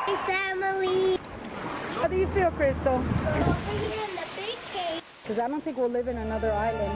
Hey, family. How do you feel, Crystal? Over here in the big cave. Because I don't think we'll live in another island.